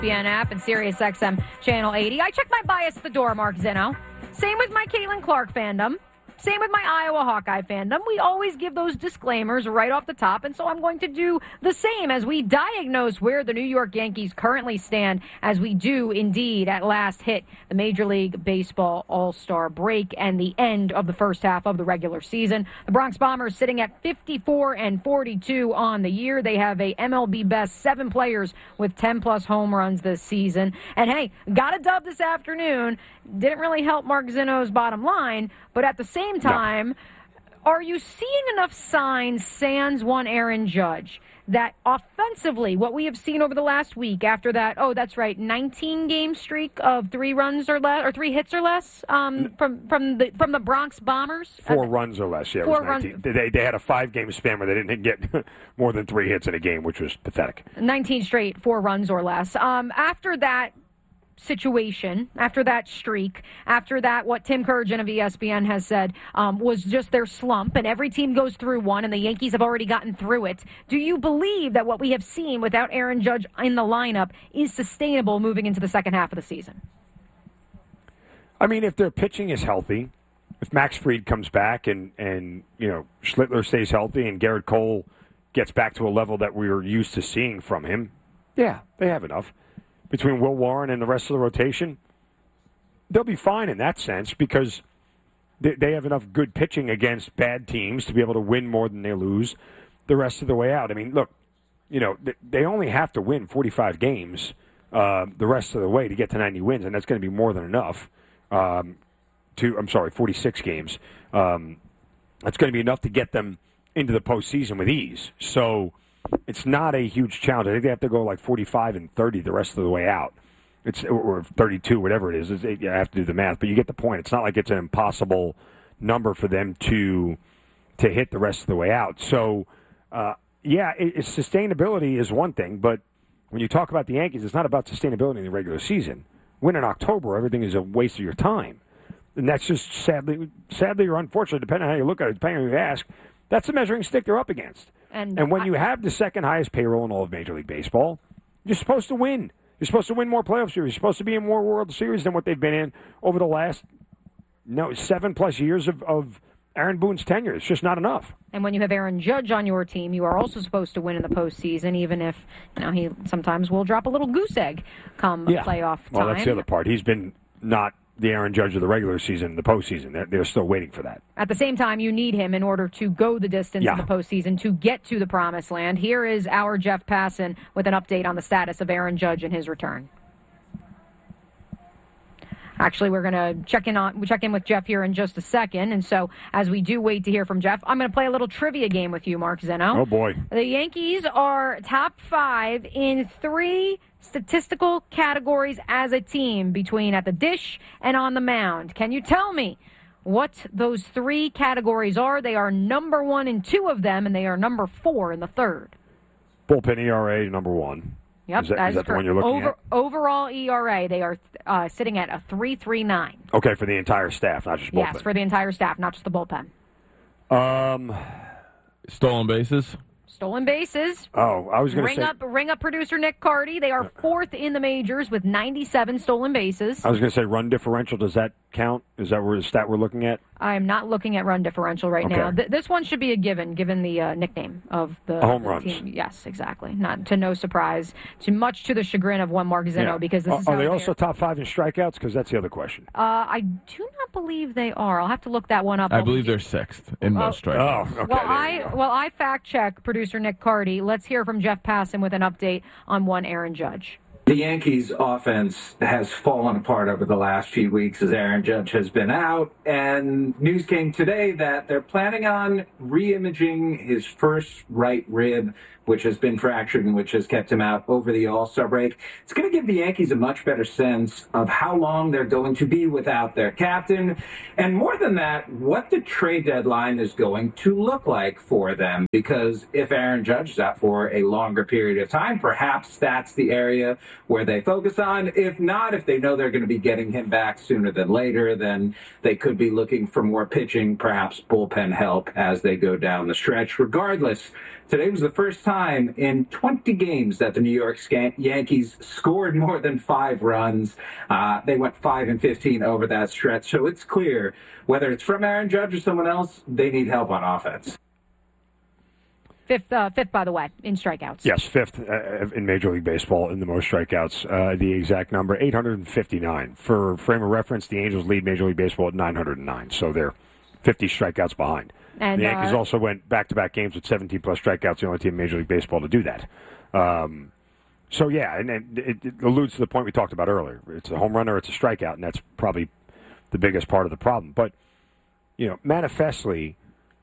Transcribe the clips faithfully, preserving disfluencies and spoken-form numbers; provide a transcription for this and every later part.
P N app and SiriusXM Channel eighty. I check my bias at the door, Mark Zinno. Same with my Caitlin Clark fandom. Same with my Iowa Hawkeye fandom. We always give those disclaimers right off the top, and so I'm going to do the same as we diagnose where the New York Yankees currently stand, as we do indeed at last hit the Major League Baseball All-Star break and the end of the first half of the regular season. The Bronx Bombers sitting at fifty-four and forty-two on the year. They have a M L B best seven players with ten plus home runs this season. And hey, got a dub this afternoon. Didn't really help Mark Zinno's bottom line, but at the same time, no. Are you seeing enough signs, sans one Aaron Judge, that offensively, what we have seen over the last week after that, oh, that's right, nineteen-game streak of three runs or less, or three hits or less um, from from the from the Bronx Bombers? Four uh, runs or less, yeah. Four it was runs. They, they had a five-game span where they didn't get more than three hits in a game, which was pathetic. nineteen straight, four runs or less. Um, after that situation, after that streak, after that, what Tim Kurgan of E S P N has said um, was just their slump, and every team goes through one, and the Yankees have already gotten through it. Do you believe that what we have seen without Aaron Judge in the lineup is sustainable moving into the second half of the season? I mean, if their pitching is healthy, if Max Fried comes back and, and you know, Schlittler stays healthy and Garrett Cole gets back to a level that we were used to seeing from him, yeah, they have enough. Between Will Warren and the rest of the rotation, they'll be fine in that sense because they, they have enough good pitching against bad teams to be able to win more than they lose the rest of the way out. I mean, look, you know, they only have to win forty-five games uh, the rest of the way to get to ninety wins, and that's going to be more than enough. Um, to I'm sorry, forty-six games. Um, that's going to be enough to get them into the postseason with ease. So it's not a huge challenge. I think they have to go like forty-five and thirty the rest of the way out. It's or thirty-two, whatever it is. It's, I have to do the math, but you get the point. It's not like it's an impossible number for them to to hit the rest of the way out. So, uh, yeah, it, it's sustainability is one thing, but when you talk about the Yankees, it's not about sustainability in the regular season. Win in October, everything is a waste of your time, and that's just sadly, sadly or unfortunately, depending on how you look at it, depending on who you ask, that's the measuring stick they're up against. And, and when I, you have the second highest payroll in all of Major League Baseball, you're supposed to win. You're supposed to win more playoff series. You're supposed to be in more World Series than what they've been in over the last no seven plus years of, of Aaron Boone's tenure. It's just not enough. And when you have Aaron Judge on your team, you are also supposed to win in the postseason, even if you know he sometimes will drop a little goose egg come yeah. playoff time. Well, that's the other part. He's been not the Aaron Judge of the regular season, the postseason. They're, they're still waiting for that. At the same time, you need him in order to go the distance yeah. in the postseason to get to the promised land. Here is our Jeff Passan with an update on the status of Aaron Judge and his return. Actually, we're going to check in on check in with Jeff here in just a second. And so as we do wait to hear from Jeff, I'm going to play a little trivia game with you, Mark Zinno. Oh, boy. The Yankees are top five in three statistical categories as a team between at the dish and on the mound. Can you tell me what those three categories are? They are number one in two of them, and they are number four in the third. Bullpen E R A, number one. Yep, is that, that is is that the one you're looking Over, at? Overall E R A, they are uh, sitting at a three point three nine. Okay, for the entire staff, not just bullpen. Yes, for the entire staff, not just the bullpen. Um, Stolen bases? Stolen bases. Oh, I was going to ring say. Up, ring up producer Nick Cardy. They are fourth in the majors with ninety-seven stolen bases. I was going to say run differential. Does that count? Is that the stat we're looking at? I'm not looking at run differential right okay. now. Th- this one should be a given, given the uh, nickname of the, home the runs. team. Yes, exactly. Not to no surprise, to much to the chagrin of one Mark Zinno, yeah. because this are, is are how they they're- also top five in strikeouts? Because that's the other question. Uh, I do not believe they are. I'll have to look that one up. I believe they're sixth in oh, most strikeouts. Oh, okay. Well, I well I fact check producer Nick Cardy. Let's hear from Jeff Passan with an update on one Aaron Judge. The Yankees' offense has fallen apart over the last few weeks as Aaron Judge has been out, and news came today that they're planning on re-imaging his first right rib, which has been fractured and which has kept him out over the All-Star break. It's going to give the Yankees a much better sense of how long they're going to be without their captain, and more than that, what the trade deadline is going to look like for them. Because if Aaron Judge is out for a longer period of time, perhaps that's the area where they focus on. If not, if they know they're going to be getting him back sooner than later, then they could be looking for more pitching, perhaps bullpen help as they go down the stretch. Regardless, Today was the first time in twenty games that the New York Yankees scored more than five runs. Uh, they went five and fifteen over that stretch. So it's clear, whether it's from Aaron Judge or someone else, they need help on offense. Fifth, uh, fifth, by the way, in strikeouts. Yes, fifth uh, in Major League Baseball in the most strikeouts. Uh, the exact number, eight hundred fifty-nine. For frame of reference, the Angels lead Major League Baseball at nine hundred nine. So they're fifty strikeouts behind. And the Yankees uh, also went back-to-back games with seventeen plus strikeouts, the only team in Major League Baseball to do that. Um, so, yeah, and, and it, it alludes to the point we talked about earlier. It's a home run or it's a strikeout, and that's probably the biggest part of the problem. But, you know, manifestly,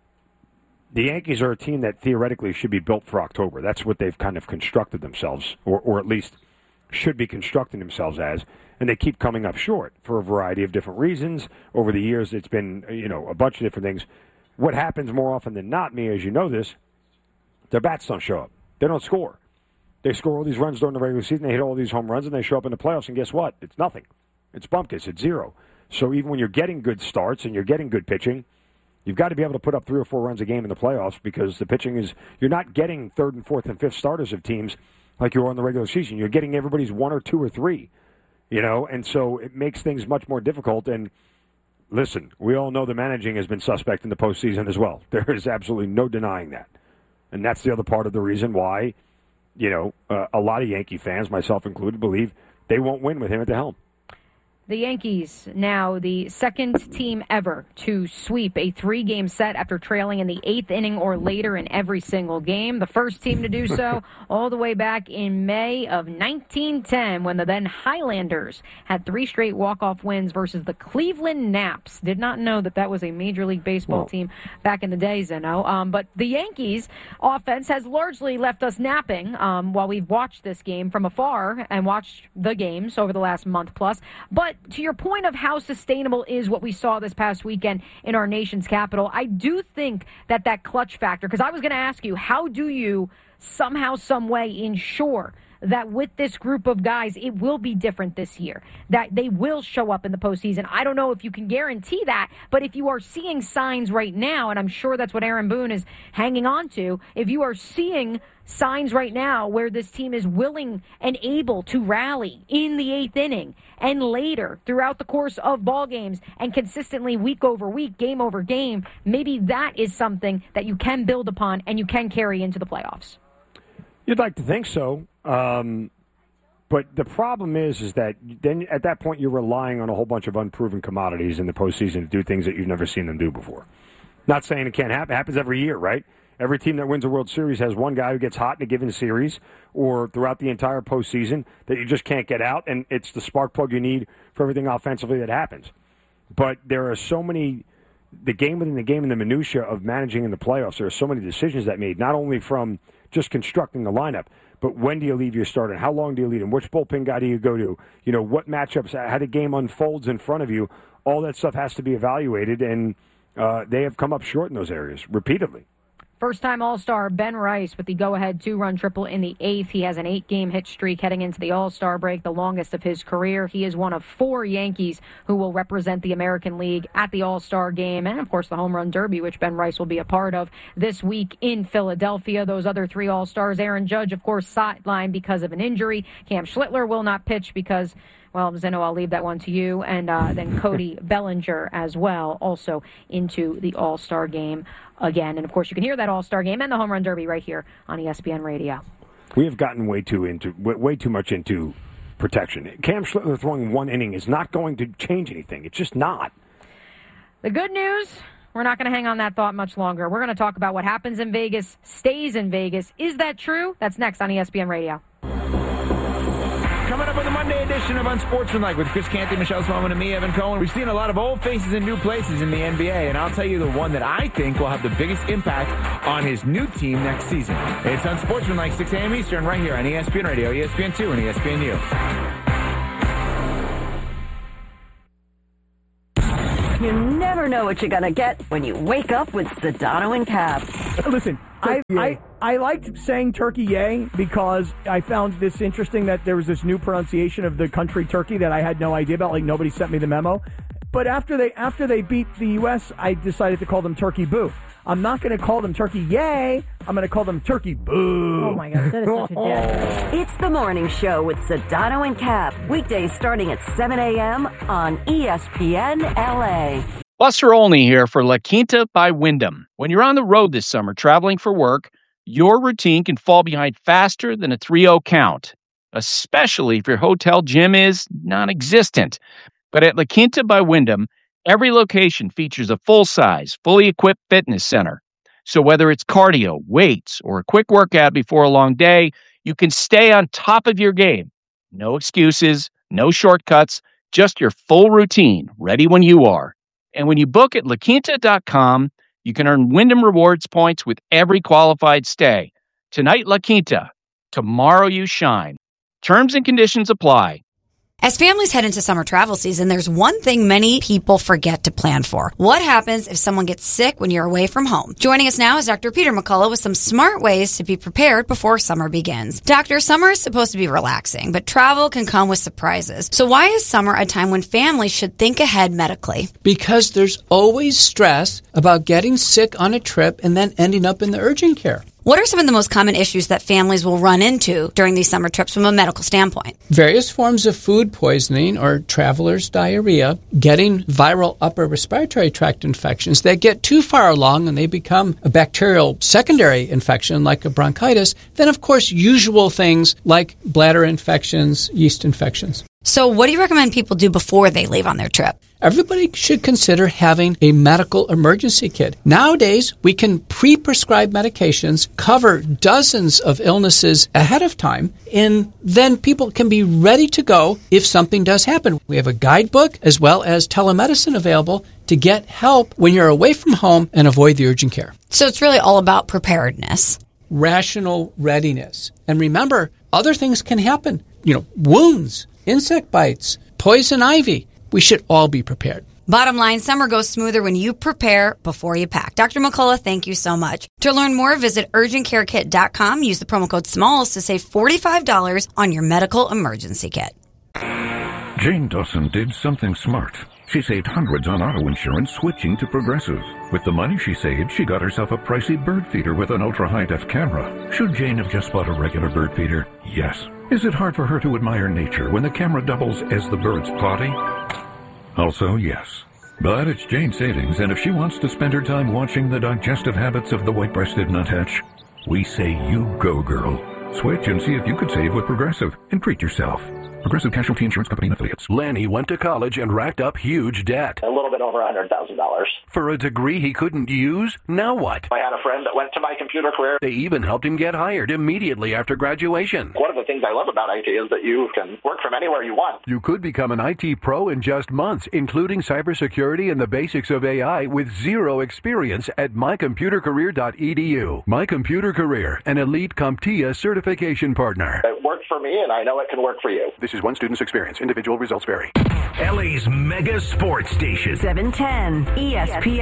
the Yankees are a team that theoretically should be built for October. That's what they've kind of constructed themselves, or, or at least should be constructing themselves as, and they keep coming up short for a variety of different reasons. Over the years, it's been, you know, a bunch of different things. What happens more often than not, Mia, as you know this, their bats don't show up. They don't score. They score all these runs during the regular season, they hit all these home runs, and they show up in the playoffs, and guess what? It's nothing. It's bumpkiss. It's zero. So even when you're getting good starts and you're getting good pitching, you've got to be able to put up three or four runs a game in the playoffs because the pitching is, you're not getting third and fourth and fifth starters of teams like you are in the regular season. You're getting everybody's one or two or three, you know, and so it makes things much more difficult. And listen, we all know the managing has been suspect in the postseason as well. There is absolutely no denying that. And that's the other part of the reason why, you know, uh, a lot of Yankee fans, myself included, believe they won't win with him at the helm. The Yankees, now the second team ever to sweep a three-game set after trailing in the eighth inning or later in every single game. The first team to do so all the way back in May of nineteen ten when the then Highlanders had three straight walk-off wins versus the Cleveland Naps. Did not know that that was a Major League Baseball well, team back in the day, Zeno. Um, but the Yankees offense has largely left us napping um, while we've watched this game from afar and watched the games over the last month plus. But to your point of how sustainable is what we saw this past weekend in our nation's capital, I do think that that clutch factor, because I was going to ask you, how do you somehow, some way ensure that with this group of guys, it will be different this year, that they will show up in the postseason? I don't know if you can guarantee that, but if you are seeing signs right now, and I'm sure that's what Aaron Boone is hanging on to, if you are seeing signs right now where this team is willing and able to rally in the eighth inning and later throughout the course of ball games and consistently week over week, game over game, maybe that is something that you can build upon and you can carry into the playoffs. You'd like to think so. Um, but the problem is, is that then at that point you're relying on a whole bunch of unproven commodities in the postseason to do things that you've never seen them do before. Not saying it can't happen. It happens every year, right? Every team that wins a World Series has one guy who gets hot in a given series or throughout the entire postseason that you just can't get out, and it's the spark plug you need for everything offensively that happens. But there are so many, the game within the game and the minutia of managing in the playoffs, there are so many decisions that made, not only from just constructing the lineup, but when do you leave your starter? How long do you lead him? Which bullpen guy do you go to? You know, what matchups, how the game unfolds in front of you. All that stuff has to be evaluated, and uh, they have come up short in those areas repeatedly. First-time All-Star Ben Rice with the go-ahead two-run triple in the eighth. He has an eight-game hit streak heading into the All-Star break, the longest of his career. He is one of four Yankees who will represent the American League at the All-Star game and, of course, the Home Run Derby, which Ben Rice will be a part of this week in Philadelphia. Those other three All-Stars, Aaron Judge, of course, sidelined because of an injury. Cam Schlittler will not pitch because, well, Zeno, I'll leave that one to you. And uh, then Cody Bellinger as well, also into the All-Star game again. And, of course, you can hear that All-Star game and the Home Run Derby right here on E S P N Radio. We have gotten way too into way too much into protection. Cam Schlittler throwing one inning is not going to change anything. It's just not. The good news, we're not going to hang on that thought much longer. We're going to talk about what happens in Vegas, stays in Vegas. Is that true? That's next on E S P N Radio. Coming up on the Monday edition of Unsportsmanlike with Chris Canty, Michelle Smallman, and me, Evan Cohen. We've seen a lot of old faces in new places in the N B A, and I'll tell you the one that I think will have the biggest impact on his new team next season. It's Unsportsmanlike, six a.m. Eastern, right here on E S P N Radio, E S P N two, and E S P N U. You never know what you're going to get when you wake up with Sedano and Cap. Listen, I, I I liked saying Turkey Yay because I found this interesting that there was this new pronunciation of the country Turkey that I had no idea about. Like, nobody sent me the memo. But after they after they beat the U S, I decided to call them Turkey Boo. I'm not going to call them Turkey Yay. I'm going to call them Turkey Boo. Oh, my God. That is such a dick. It's the morning show with Sedano and Cap. Weekdays starting at seven a.m. on E S P N L A. Buster Olney here for La Quinta by Wyndham. When you're on the road this summer traveling for work, your routine can fall behind faster than a three oh count, especially if your hotel gym is non-existent. But at La Quinta by Wyndham, every location features a full-size, fully equipped fitness center. So whether it's cardio, weights, or a quick workout before a long day, you can stay on top of your game. No excuses, no shortcuts, just your full routine, ready when you are. And when you book at la quinta dot com, you can earn Wyndham Rewards points with every qualified stay. Tonight, La Quinta. Tomorrow, you shine. Terms and conditions apply. As families head into summer travel season, there's one thing many people forget to plan for. What happens if someone gets sick when you're away from home? Joining us now is Doctor Peter McCullough with some smart ways to be prepared before summer begins. Doctor, summer is supposed to be relaxing, but travel can come with surprises. So why is summer a time when families should think ahead medically? Because there's always stress about getting sick on a trip and then ending up in the urgent care. What are some of the most common issues that families will run into during these summer trips from a medical standpoint? Various forms of food poisoning or traveler's diarrhea, getting viral upper respiratory tract infections that get too far along and they become a bacterial secondary infection like a bronchitis. Then, of course, usual things like bladder infections, yeast infections. So what do you recommend people do before they leave on their trip? Everybody should consider having a medical emergency kit. Nowadays, we can pre-prescribe medications, cover dozens of illnesses ahead of time, and then people can be ready to go if something does happen. We have a guidebook as well as telemedicine available to get help when you're away from home and avoid the urgent care. So it's really all about preparedness. Rational readiness. And remember, other things can happen. You know, wounds, insect bites, poison ivy. We should all be prepared. Bottom line, summer goes smoother when you prepare before you pack. Doctor McCullough, thank you so much. To learn more, visit urgent care kit dot com. Use the promo code SMALLS to save forty-five dollars on your medical emergency kit. Jane Dawson did something smart. She saved hundreds on auto insurance switching to Progressive. With the money she saved, she got herself a pricey bird feeder with an ultra-high-def camera. Should Jane have just bought a regular bird feeder? Yes. Is it hard for her to admire nature when the camera doubles as the bird's plotting? Also, yes. But it's Jane's savings, and if she wants to spend her time watching the digestive habits of the white-breasted nuthatch, we say you go, girl. Switch and see if you could save with Progressive and treat yourself. Progressive Casualty Insurance Company and Affiliates. Lanny went to college and racked up huge debt. A little bit over one hundred thousand dollars. For a degree he couldn't use? Now what? I had a friend that went to my computer career. They even helped him get hired immediately after graduation. One of the things I love about I T is that you can work from anywhere you want. You could become an I T pro in just months, including cybersecurity and the basics of A I with zero experience at my computer career dot e d u. My Computer Career, an elite CompTIA certification partner. It worked for me, and I know it can work for you. This is one student's experience. Individual results vary. L A's mega sports station. seven ten E S P N.